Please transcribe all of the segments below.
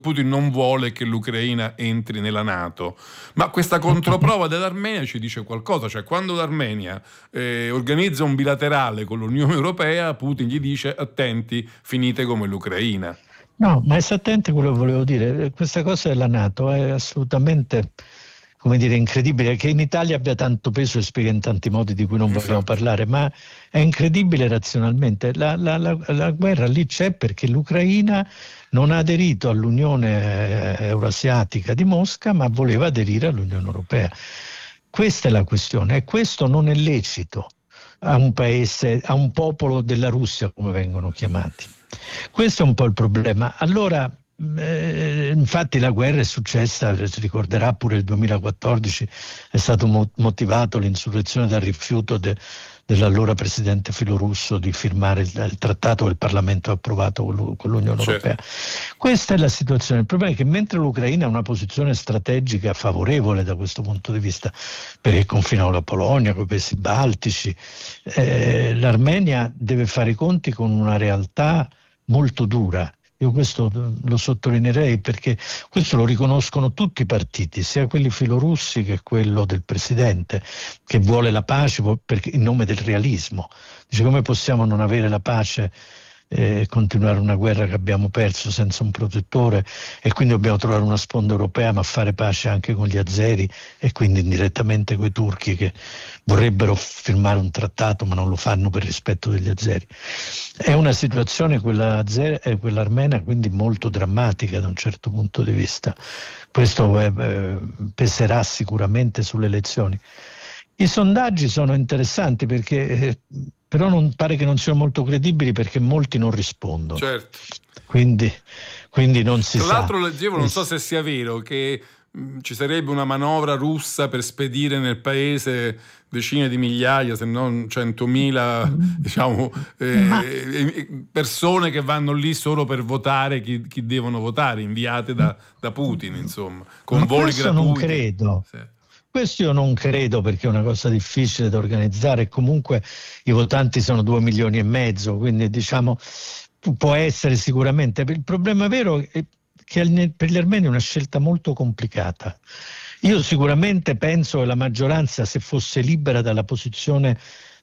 Putin non vuole che l'Ucraina entri nella NATO. Ma questa controprova dell'Armenia ci dice qualcosa, cioè quando l'Armenia organizza un bilaterale con l'Unione Europea, Putin gli dice: attenti, finite come l'Ucraina. No, ma è attento quello che volevo dire. Questa cosa della NATO è assolutamente, come dire, incredibile che in Italia abbia tanto peso e spiega in tanti modi di cui non vogliamo parlare, ma è incredibile razionalmente. La guerra lì c'è perché l'Ucraina non ha aderito all'Unione Eurasiatica di Mosca, ma voleva aderire all'Unione Europea. Questa è la questione, e questo non è lecito a un paese, a un popolo della Russia, come vengono chiamati. Questo è un po' il problema. Allora, infatti la guerra è successa, si ricorderà pure il 2014, è stato motivato l'insurrezione dal rifiuto dell'allora presidente filorusso di firmare il trattato che il Parlamento ha approvato con l'Unione Europea. Questa è la situazione. Il problema è che mentre l'Ucraina ha una posizione strategica favorevole da questo punto di vista, perché confina con la Polonia, con i paesi baltici, l'Armenia deve fare i conti con una realtà molto dura. Io questo lo sottolineerei perché questo lo riconoscono tutti i partiti, sia quelli filorussi che quello del presidente, che vuole la pace perché in nome del realismo. Dice: come possiamo non avere la pace e continuare una guerra che abbiamo perso senza un protettore, e quindi dobbiamo trovare una sponda europea, ma fare pace anche con gli azeri e quindi indirettamente con i turchi che vorrebbero firmare un trattato ma non lo fanno per rispetto degli azeri. È una situazione quella armena quindi molto drammatica da un certo punto di vista. Questo peserà sicuramente sulle elezioni. I sondaggi sono interessanti perché però non pare che non siano molto credibili perché molti non rispondono. Certo. Quindi non si sa. Tra l'altro leggevo, non so se sia vero, che ci sarebbe una manovra russa per spedire nel paese decine di migliaia, se non 100.000, diciamo, persone che vanno lì solo per votare chi devono votare, inviate da Putin, insomma, con voli gratuiti. Non credo. Sì. Questo io non credo perché è una cosa difficile da organizzare, comunque i votanti sono 2,5 milioni, quindi diciamo può essere sicuramente. Il problema vero è che per gli armeni è una scelta molto complicata. Io sicuramente penso che la maggioranza, se fosse libera dalla posizione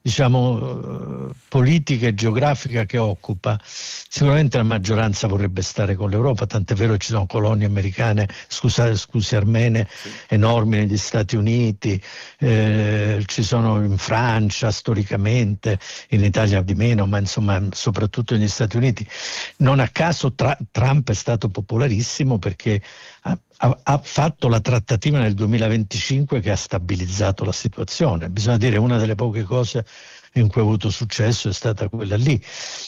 politica e geografica che occupa, sicuramente la maggioranza vorrebbe stare con l'Europa, tant'è vero che ci sono colonie americane, armene enormi negli Stati Uniti, ci sono in Francia storicamente, in Italia di meno, ma insomma soprattutto negli Stati Uniti. Non a caso Trump è stato popolarissimo perché ha fatto la trattativa nel 2025 che ha stabilizzato la situazione. Bisogna dire, una delle poche cose in cui ha avuto successo è stata quella lì,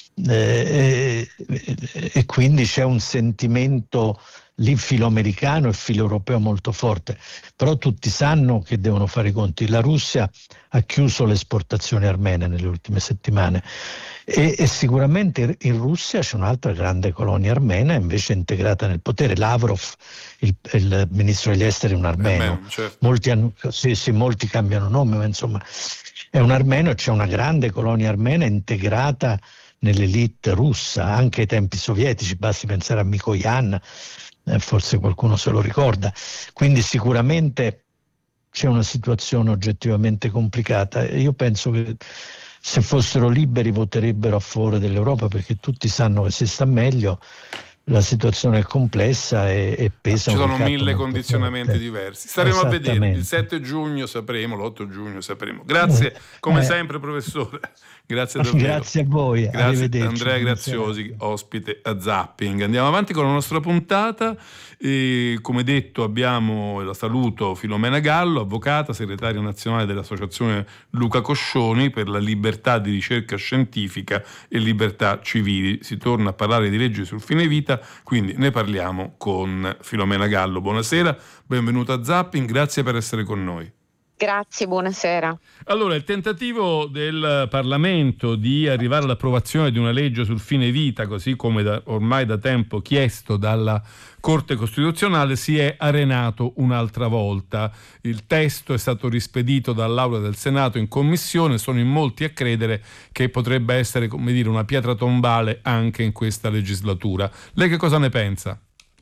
e quindi c'è un sentimento lì filoamericano e filoeuropeo molto forte, però tutti sanno che devono fare i conti. La Russia ha chiuso le esportazioni armene nelle ultime settimane e sicuramente in Russia c'è un'altra grande colonia armena invece integrata nel potere. Lavrov, il ministro degli esteri, è un armeno. Certo. Molti cambiano nome, ma insomma è un armeno, e c'è una grande colonia armena integrata nell'elite russa, anche ai tempi sovietici, basti pensare a Mikoyan, forse qualcuno se lo ricorda. Quindi sicuramente c'è una situazione oggettivamente complicata. Io penso che se fossero liberi voterebbero a favore dell'Europa perché tutti sanno che si sta meglio. La situazione è complessa e pesa. Ci sono 1000 condizionamenti diversi. Staremo a vedere. Il 7 giugno sapremo, l'8 giugno sapremo. Grazie come sempre, professore. Grazie davvero. Grazie a voi. Grazie Andrea Graziosi, ospite a Zapping. Andiamo avanti con la nostra puntata. E, come detto, abbiamo, la saluto, Filomena Gallo, avvocata, segretaria nazionale dell'associazione Luca Coscioni per la libertà di ricerca scientifica e libertà civili. Si torna a parlare di leggi sul fine vita, quindi ne parliamo con Filomena Gallo. Buonasera, benvenuta a Zapping, grazie per essere con noi. Grazie, buonasera. Allora, il tentativo del Parlamento di arrivare all'approvazione di una legge sul fine vita, così come ormai da tempo chiesto dalla Corte Costituzionale, si è arenato un'altra volta. Il testo è stato rispedito dall'Aula del Senato in Commissione, sono in molti a credere che potrebbe essere, come dire, una pietra tombale anche in questa legislatura. Lei che cosa ne pensa?